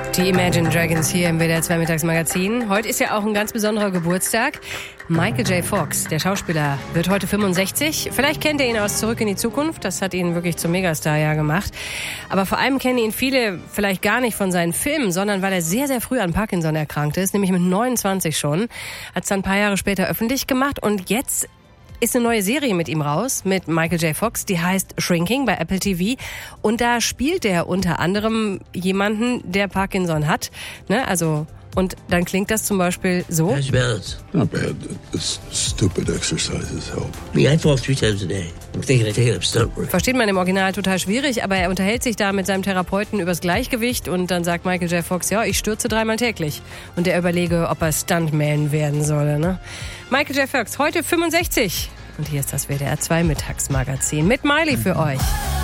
Die Imagine Dragons hier im WDR 2 Mittagsmagazin. Heute ist ja auch ein ganz besonderer Geburtstag. Michael J. Fox, der Schauspieler, wird heute 65. Vielleicht kennt ihr ihn aus Zurück in die Zukunft. Das hat ihn wirklich zum Megastar ja gemacht. Aber vor allem kennen ihn viele vielleicht gar nicht von seinen Filmen, sondern weil er sehr, sehr früh an Parkinson erkrankt ist, nämlich mit 29 schon. Hat es dann ein paar Jahre später öffentlich gemacht und jetzt ist eine neue Serie mit ihm raus, mit Michael J. Fox, die heißt Shrinking bei Apple TV. Und da spielt er unter anderem jemanden, der Parkinson hat. Ne? Also, und dann klingt das zum Beispiel so. How's your balance? Not bad. This stupid exercises help. I fall 3 times a day. I'm thinking of taking up stunt work. Versteht man im Original total schwierig, aber er unterhält sich da mit seinem Therapeuten übers Gleichgewicht und dann sagt Michael J. Fox, ja, ich stürze 3-mal täglich. Und er überlege, ob er Stuntman werden soll. Ne? Michael J. Fox, heute 65. Und hier ist das WDR 2 Mittagsmagazin mit Miley für euch.